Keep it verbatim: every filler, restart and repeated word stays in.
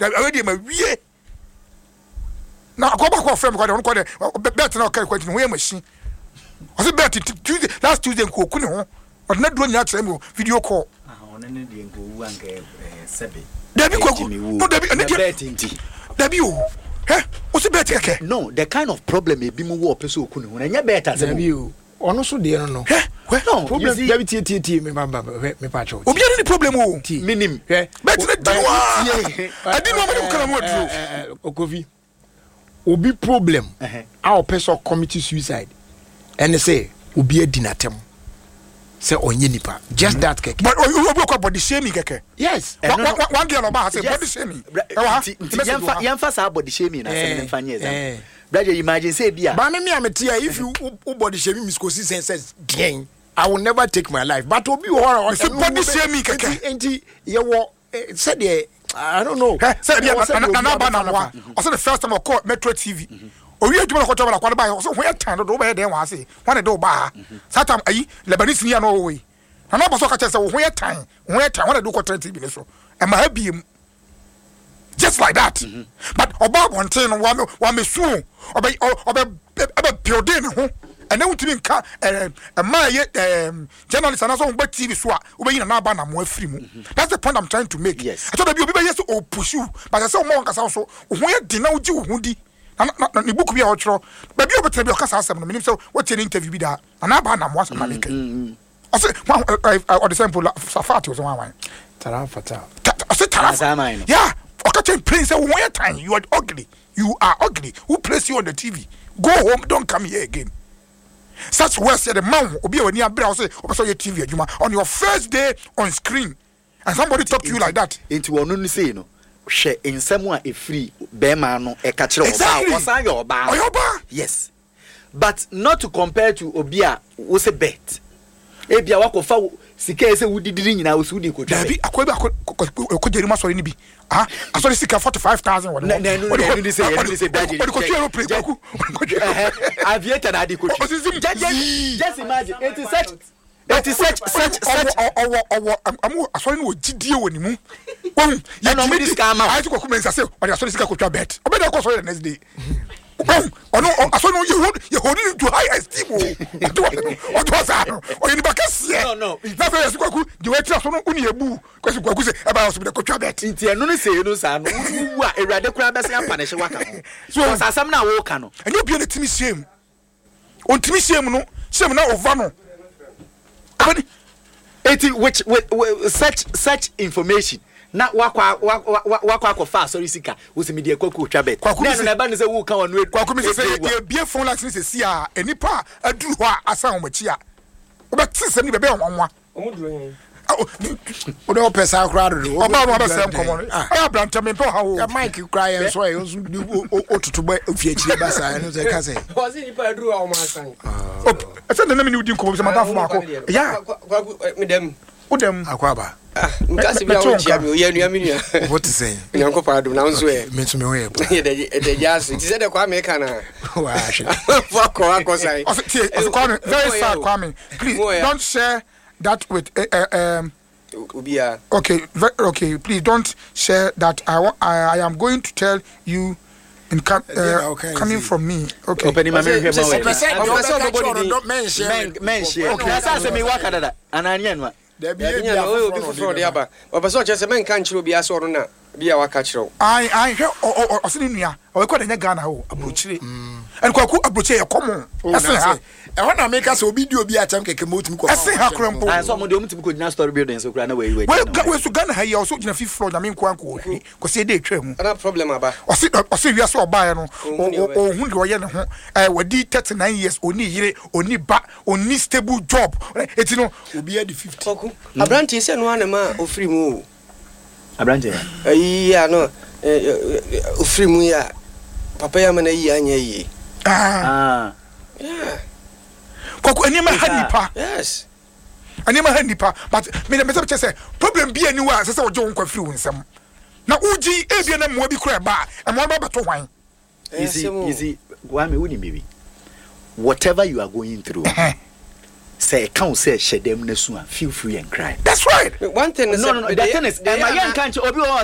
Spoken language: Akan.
already ma wie na go back of frame because they bet na okay question we machine I say bet Tuesday last Tuesday ko ku ne ho but na do nya tell me video call ah ono ne de ko wu anka sebe Debbie Kwaku no Debbie and the Debbie o eh o say bet keke no the kind of problem e bi mu wo person oku ne ho na nya bet as Debbie o ono so de no no eh no problem Debbie tie tie tie me baba me pa cho obi any problem o minim eh bet na di wa adi no me ko na mo duro okovi obi problem our person committee suicide and say obi adinatem say onye nipa just that keke but obi ko body shaming keke yes one girl oba say body shaming yemfa yemfa sa body shaming na say me fanye exam brother imagine say bia ba me me ametia if you body shaming miskosi sense den I will never take my life but obi horror say body shaming keke enti ye wo say the I don't know say the na na ba na wa I say the first time I call Metro T V owi adwuma ko tobala kwade ba so ho etan do ba den wa se wane do ba satam ayi Lebanese ni na we na na boso ka che se ho etan ho etan wane do ko T V ni so e ma habiem just like that mm-hmm. But oba bonten no wa me wa me su oba oba oba building ho and then wutimi nka eh ma ye journalist na so ba T V so a obayi na na ba na mo afiri mu that's the point I'm trying to make yes I thought that you be yes o push you but I say o mo nkasa so ho ye di na uji ho di na na ni book bi a ochro ba bi obetre bi o kasa asem no menim so what an interview bi da na ba na mo asem na make I say or the sample safati o so wan tara fata I say tara yeah okache plain say one time you are ugly you are ugly who place you on the T V go home don't come here again such words the man obi wani abra say obeso your T V adwuma on your first day on screen and somebody talk to you like that enti wonu no say no hwe ensem a efiri be ma no e ka kire oba osan your oba oba yes but not to compare to obi a wo say bet e bia wakofa sika ese wudidiri nyina wo sudi ko twa bi akwa bi akwa jerima sori ni bi ah asori sika forty-five thousand won na na no no say no say daje ko twa no play ko eh aviator na adi ko just imagine it is such it is such such such owo owo amu asori no gidie woni mu won ya no me discount ma I to ko mensa say o asori sika ko twa bet o be dey ko so the next day oh no aso no you hold you hold it to high esteem what was that o you back here no no na fe yesu kwaku the way traso no uni ebu kwasu kwaku say e ba so be ko twa bet nti eno no say no sa no wu a ewrade kura be say ampa ne hye waka ho so asasam na wo ka no eno bia na timi shame on timi shame no shame na over no eti which with, with such such information na wakwa wakwa akọ fa sorry sika wo se media kwaku twa bet na na ba ne se wo ka wonu kwaku mi se e bia phone license se si a enipa aduru ho asan omachi a obeti se ni bebe onwa omuduro yen o do pesa akra do oba no be sem komo ah branta me pe ha wo ya mic cry en so e o tutuba ofie chire basa no se ka se o se ni pa aduru a o ma asan ah se na me ni udi nkomo se madafo mako ya kwaku me dem udem akwaba ah nkasi bia o chia me o ye nua me nua what is saying nyanko pa adum na nso e me tumi ho e e de de jasi ti se de kwa me kana wa she fuck kwa sai very sad Kwame please don't share that with uh, uh, um Ubia. Okay, okay, please don't share that. I I, I am going to tell you in com- uh, yeah, okay, coming from me. Okay. Open my memory. Don't mention. Mention. Okay. That's say me waka dada. Ananya no. There be no be for the aba. But so just men kan chiro bia so na bia waka chiro. I I hear o o sini nua. O ko de Ghana ho abrochire. En kwaku abrochire e common. Ese ha. E ho na make us obi di obi atam keke motum ko. Ese ha krompo. Ah so mo de omutim ko gina story building so kura na we we. We so Ghana ha ya so gina fifth floor na me nko anko hwi. Ko se de twa mu. Na problem aba. O se o se wiase oba ya no. O hu de o ye ne ho. Eh wadi thirty-nine years oni yire oni ba oni stable job. Eti no obi e di fifty. Abranti se no anema ofiri mu. Abranti. Eh ya no ofiri mu ya. Papa ya mana yi anya yi. Ah. Yeah. Kwaku enema hanipa. Yes. Enema hanipa but me me say say problem bi ani wa say ojo nkwa firi wonsam. Na uji e bi na mo bi kura ba, e mo ba beto hwan. Easy easy Kwame woni baby. Whatever you are going through. Say count say shedem na so feel free and cry. That's right. One thing is no no no that thing is am I can obi